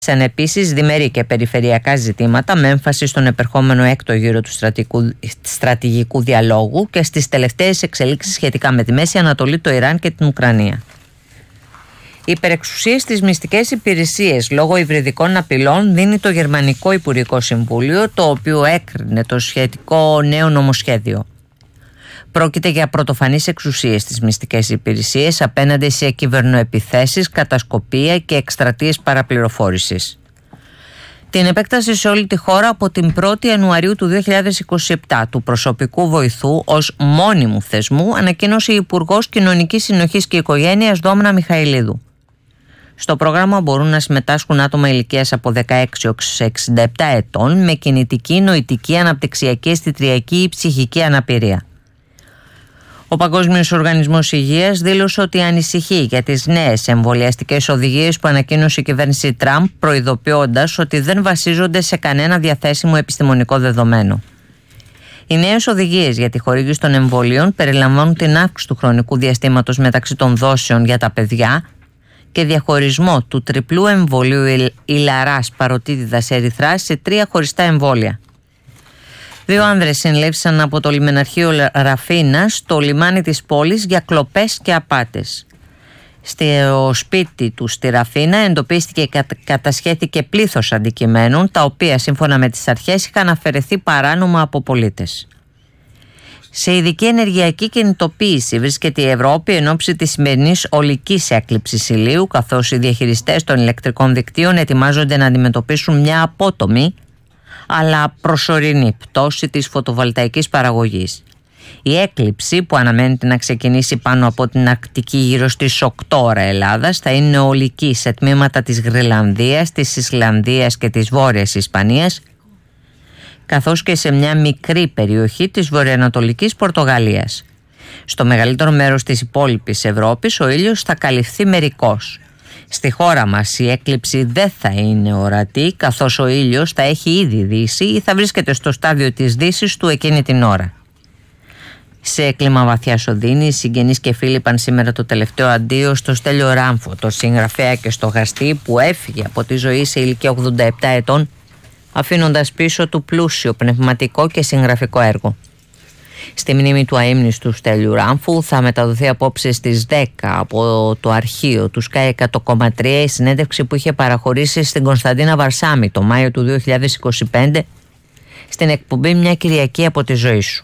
Σαν επίσης διμερεί και περιφερειακά ζητήματα με έμφαση στον επερχόμενο έκτο γύρο του στρατηγικού διαλόγου και στις τελευταίες εξελίξεις σχετικά με τη Μέση Ανατολή, το Ιράν και την Ουκρανία. Οι υπερεξουσίες στις μυστικές υπηρεσίες λόγω υβριδικών απειλών δίνει το Γερμανικό Υπουργικό Συμβούλιο, το οποίο έκρινε το σχετικό νέο νομοσχέδιο. Πρόκειται για πρωτοφανείς εξουσίες στις μυστικές υπηρεσίες απέναντι σε κυβερνοεπιθέσεις, κατασκοπία και εκστρατείες παραπληροφόρησης. Την επέκταση σε όλη τη χώρα από την 1η Ιανουαρίου του 2027 του προσωπικού βοηθού ως μόνιμου θεσμού ανακοίνωσε η Υπουργός Κοινωνικής Συνοχής και Οικογένειας Δόμνα Μιχαηλίδου. Στο πρόγραμμα μπορούν να συμμετάσχουν άτομα ηλικίας από 16 έως 67 ετών με κινητική, νοητική, αναπτυξιακή, αισθητριακή ή ψυχική αναπηρία. Ο Παγκόσμιος Οργανισμός Υγείας δήλωσε ότι ανησυχεί για τις νέες εμβολιαστικές οδηγίες που ανακοίνωσε η κυβέρνηση Τραμπ, προειδοποιώντας ότι δεν βασίζονται σε κανένα διαθέσιμο επιστημονικό δεδομένο. Οι νέες οδηγίες για τη χορήγηση των εμβολίων περιλαμβάνουν την αύξηση του χρονικού διαστήματος μεταξύ των δόσεων για τα παιδιά και διαχωρισμό του τριπλού εμβολίου ηλαράς παροτίτιδας ερυθράς σε 3 χωριστά εμβόλια. 2 άνδρες συνελήφθησαν από το λιμεναρχείο Ραφίνα στο λιμάνι της πόλης για κλοπές και απάτες. Στο σπίτι του στη Ραφίνα εντοπίστηκε και κατασχέθηκε πλήθος αντικειμένων, τα οποία σύμφωνα με τις αρχές είχαν αφαιρεθεί παράνομα από πολίτες. Σε ειδική ενεργειακή κινητοποίηση βρίσκεται η Ευρώπη εν ώψη της σημερινής ολικής έκλειψης ηλίου, καθώς οι διαχειριστές των ηλεκτρικών δικτύων ετοιμάζονται να αντιμετωπίσουν μια απότομη αλλά προσωρινή πτώση της φωτοβολταϊκής παραγωγής. Η έκλειψη, που αναμένεται να ξεκινήσει πάνω από την Αρκτική γύρω στις 8 ώρα Ελλάδας, θα είναι ολική σε τμήματα της Γρυλανδίας, της Ισλανδίας και της Βόρειας Ισπανίας, καθώς και σε μια μικρή περιοχή της βορειοανατολικής Πορτογαλίας. Στο μεγαλύτερο μέρος της υπόλοιπης Ευρώπης ο ήλιος θα καλυφθεί μερικώς. Στη χώρα μας η έκλειψη δεν θα είναι ορατή, καθώς ο ήλιος θα έχει ήδη δύσει ή θα βρίσκεται στο στάδιο της δύσης του εκείνη την ώρα. Σε κλίμα βαθιάς οδύνη, οι συγγενείς και φίλοι είπαν σήμερα το τελευταίο αντίο στο Στέλιο Ράμφο, το συγγραφέα και στοχαστή που έφυγε από τη ζωή σε ηλικία 87 ετών, αφήνοντας πίσω του πλούσιο πνευματικό και συγγραφικό έργο. Στη μνήμη του αείμνηστου Στέλιου Ράμφου θα μεταδοθεί απόψε στις 10 από το αρχείο του Sky 100,3 η συνέντευξη που είχε παραχωρήσει στην Κωνσταντίνα Βαρσάμι το Μάιο του 2025 στην εκπομπή «Μια Κυριακή από τη ζωή σου».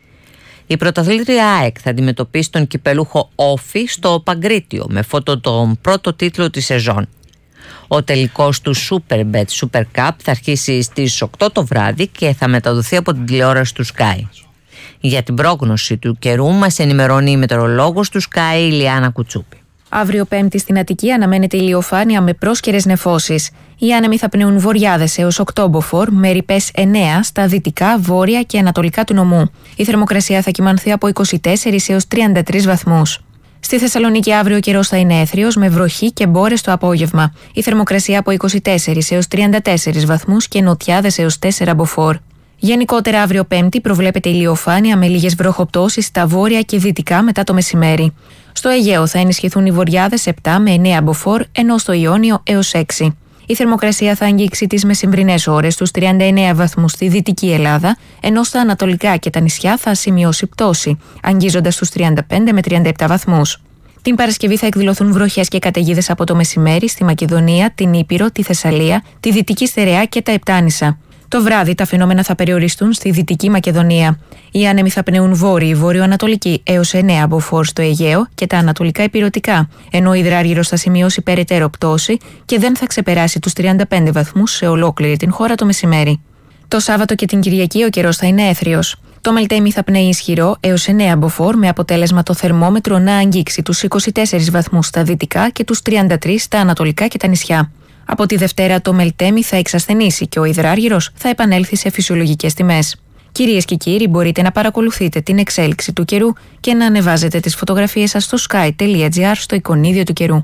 Η πρωταθλήτρια ΑΕΚ θα αντιμετωπίσει τον κυπελούχο Όφη στο Παγκρίτιο με φώτο τον πρώτο τίτλο της σεζόν. Ο τελικός του Superbet Super Cup θα αρχίσει στις 8 το βράδυ και θα μεταδοθεί από την τηλεόραση του Sky. Για την πρόγνωση του καιρού μας ενημερώνει η μετεωρολόγος του Sky Ηλιάνα Κουτσούπη. Αύριο Πέμπτη στην Αττική αναμένεται ηλιοφάνεια με πρόσκαιρες νεφώσεις. Οι άνεμοι θα πνέουν βορειάδες έως 8 μποφόρ, με ρηπές 9 στα δυτικά, βόρεια και ανατολικά του νομού. Η θερμοκρασία θα κυμανθεί από 24 έως 33 βαθμούς. Στη Θεσσαλονίκη αύριο ο καιρός θα είναι έθριος με βροχή και μπόρες το απόγευμα. Η θερμοκρασία από 24 έως 34 βαθμούς και νοτιάδες έως 4 μποφόρ. Γενικότερα αύριο Πέμπτη προβλέπεται ηλιοφάνεια με λίγες βροχοπτώσεις στα βόρεια και δυτικά μετά το μεσημέρι. Στο Αιγαίο θα ενισχυθούν οι βορειάδες 7 με 9 μποφόρ, ενώ στο Ιόνιο έως 6. Η θερμοκρασία θα αγγίξει τις μεσημβρινές ώρες στους 39 βαθμούς στη Δυτική Ελλάδα, ενώ στα ανατολικά και τα νησιά θα σημειώσει πτώση, αγγίζοντας τους 35 με 37 βαθμούς. Την Παρασκευή θα εκδηλωθούν βροχές και καταιγίδες από το μεσημέρι στη Μακεδονία, την Ήπειρο, τη Θεσσαλία, τη Δυτική Στερεά και τα Επτάνησα. Το βράδυ τα φαινόμενα θα περιοριστούν στη Δυτική Μακεδονία. Οι άνεμοι θα πνέουν βόρειοι, βορειοανατολικοί έως 9 μποφόρ στο Αιγαίο και τα ανατολικά ηπειρωτικά, ενώ ο υδράργυρος θα σημειώσει περαιτέρω πτώση και δεν θα ξεπεράσει τους 35 βαθμούς σε ολόκληρη την χώρα το μεσημέρι. Το Σάββατο και την Κυριακή ο καιρός θα είναι έθριος. Το Μελτέμι θα πνέει ισχυρό έως 9 μποφόρ, με αποτέλεσμα το θερμόμετρο να αγγίξει τους 24 βαθμούς στα δυτικά και τους 33 στα ανατολικά και τα νησιά. Από τη Δευτέρα το Μελτέμι θα εξασθενήσει και ο υδράργυρος θα επανέλθει σε φυσιολογικές τιμές. Κυρίες και κύριοι, μπορείτε να παρακολουθείτε την εξέλιξη του καιρού και να ανεβάζετε τις φωτογραφίες σας στο sky.gr στο εικονίδιο του καιρού.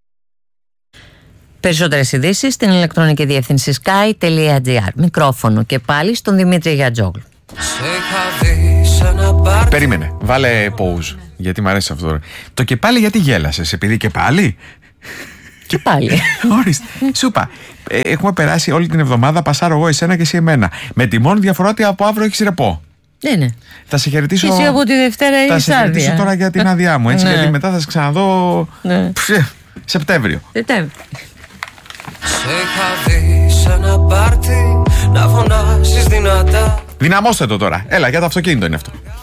Περισσότερες ειδήσεις στην ηλεκτρονική διεύθυνση sky.gr. Μικρόφωνο και πάλι στον Δημήτρη Γιατζόγλου. Περίμενε, βάλε pause, γιατί μου αρέσει αυτό. Το και πάλι γιατί γέλασες, επειδή και πάλι... Και πάλι. Ορίστε. Σου είπα, έχουμε περάσει όλη την εβδομάδα, πασάρω εγώ εσένα και εσύ εμένα. Με τη μόνη διαφορά ότι από αύριο έχεις ρεπό. Ναι. Θα σε χαιρετήσω. Εσύ από τη Δευτέρα θα είσαι σε χαιρετήσω τώρα για την άδειά μου, έτσι, γιατί μετά θα σε ξαναδώ. Σεπτέμβριο. Σε είχα δει σε ένα πάρτι να φωνάζεις δυνατά. Δυναμώστε το τώρα. Έλα, για το αυτοκίνητο είναι αυτό.